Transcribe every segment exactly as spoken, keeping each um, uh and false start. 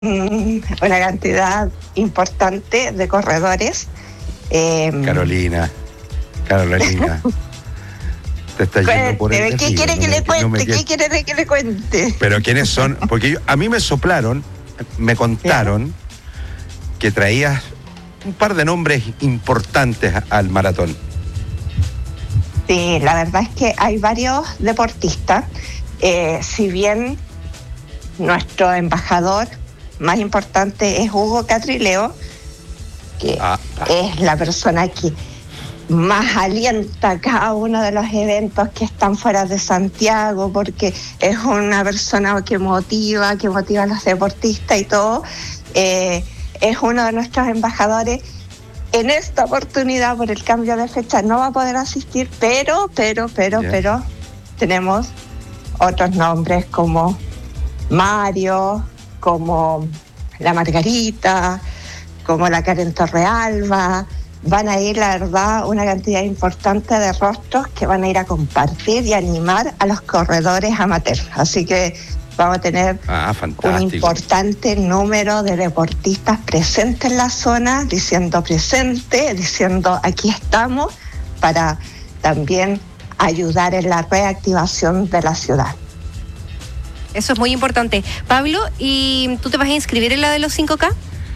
una cantidad importante de corredores. Eh, Carolina, Carolina. Te está yendo por el ¿Qué quiere que le cuente? ¿Qué quiere que le cuente? Pero ¿quiénes son? Porque yo, a mí me soplaron, me contaron ¿sí? que traías un par de nombres importantes al maratón. Sí, la verdad es que hay varios deportistas. Eh, si bien nuestro embajador más importante es Hugo Catrileo, que ah, ah. es la persona que más alienta cada uno de los eventos que están fuera de Santiago, porque es una persona que motiva, que motiva a los deportistas y todo. Eh, es uno de nuestros embajadores. En esta oportunidad, por el cambio de fecha, no va a poder asistir, pero, pero, pero, yeah. pero, tenemos otros nombres como Mario, como la Margarita, como la Karen Torrealba. Van a ir, la verdad, una cantidad importante de rostros que van a ir a compartir y animar a los corredores amateurs. Así que vamos a tener ah, un importante número de deportistas presentes en la zona, diciendo presente, diciendo aquí estamos, para también ayudar en la reactivación de la ciudad. Eso es muy importante. Pablo, ¿y tú te vas a inscribir en la de los cinco K?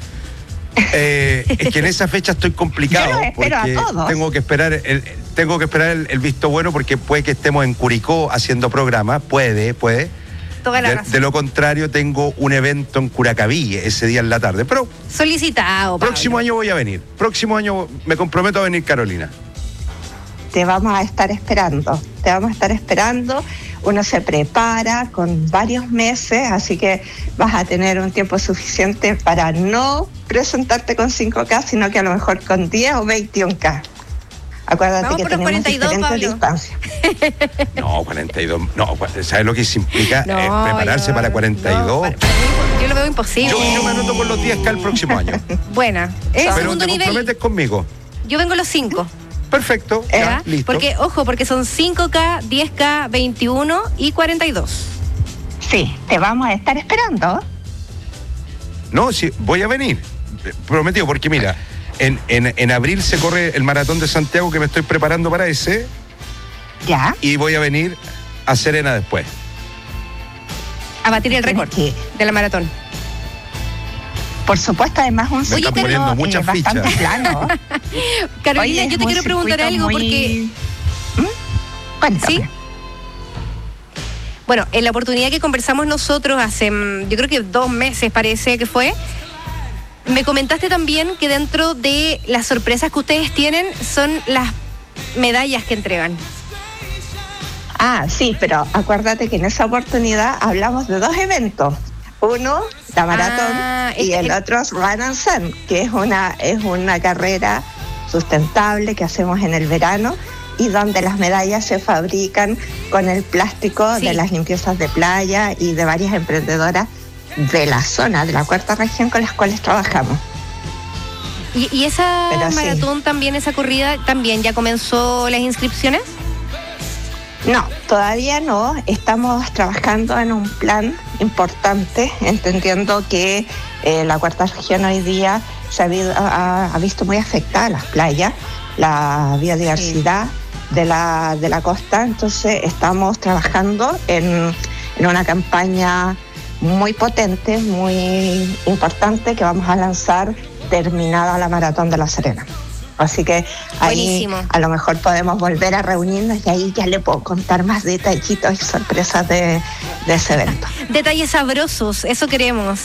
Eh, es que en esa fecha estoy complicado. Yo los espero porque a todos. Tengo que esperar el, tengo que esperar el, el visto bueno, porque puede que estemos en Curicó haciendo programa, puede, puede. Toda la de, razón. de lo contrario, tengo un evento en Curacaví ese día en la tarde. Pero solicitado, Pablo. Próximo año voy a venir. Próximo año me comprometo a venir, Carolina. Te vamos a estar esperando. Te vamos a estar esperando. Uno se prepara con varios meses, así que vas a tener un tiempo suficiente para no presentarte con cinco K, sino que a lo mejor con diez o veintiuno K. Acuérdate Vamos que por los tenemos cuarenta y dos, diferentes Pablo. distancias. No, cuarenta y dos. No, ¿sabes lo que eso implica? No, eh, prepararse yo, para cuarenta y dos. No, para, para mí, yo lo veo imposible. Yo, yo me anoto con los diez K el próximo año. Buena. Es Pero segundo te nivel. comprometes conmigo. Yo vengo los cinco. Perfecto, ya, listo. Porque, ojo, porque son cinco K, diez K, veintiuno y cuarenta y dos. Sí, te vamos a estar esperando. No, sí, voy a venir. Prometido, porque mira, en, en, en abril se corre el Maratón de Santiago, que me estoy preparando para ese. Ya. Y voy a venir a Serena después. A batir el récord de la maratón. Por supuesto, además un Me están poniendo eh, muchas bastante fichas. plano. Carolina, Oye, yo te quiero preguntar algo muy... porque... ¿Mm? Cuéntame. ¿Sí? Bueno, en la oportunidad que conversamos nosotros hace, yo creo que dos meses parece que fue, me comentaste también que dentro de las sorpresas que ustedes tienen son las medallas que entregan. Ah, sí, pero acuérdate que en esa oportunidad hablamos de dos eventos. Uno, la maratón, ah, y el, el otro es Run and Sun, que es una, es una carrera sustentable que hacemos en el verano y donde las medallas se fabrican con el plástico sí. de las limpiezas de playa y de varias emprendedoras de la zona, de la cuarta región con las cuales trabajamos. ¿Y, y esa Pero maratón sí. también, esa corrida, también ya comenzó las inscripciones? No, todavía no. Estamos trabajando en un plan importante, entendiendo que eh, la cuarta región hoy día se ha, habido, ha, ha visto muy afectada las playas, la biodiversidad sí. de, la, de la costa. Entonces estamos trabajando en, en una campaña muy potente, muy importante, que vamos a lanzar terminada la Maratón de La Serena. Así que ahí Buenísimo. A lo mejor podemos volver a reunirnos y ahí ya le puedo contar más detallitos y sorpresas de, de ese evento. Detalles sabrosos, eso queremos.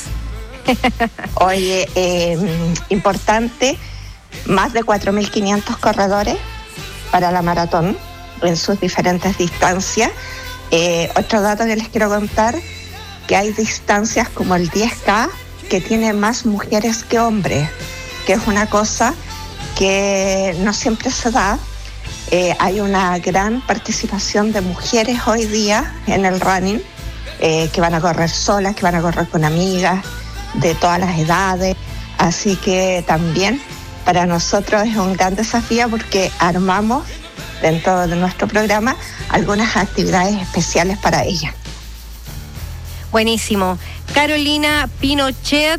Oye, eh, importante, más de cuatro mil quinientos corredores para la maratón en sus diferentes distancias. Eh, otro dato que les quiero contar, que hay distancias como el diez K que tiene más mujeres que hombres, que es una cosa que no siempre se da. Eh, hay una gran participación de mujeres hoy día en el running, eh, que van a correr solas, que van a correr con amigas de todas las edades. Así que también para nosotros es un gran desafío porque armamos dentro de nuestro programa algunas actividades especiales para ellas. Buenísimo. Carolina Pinochet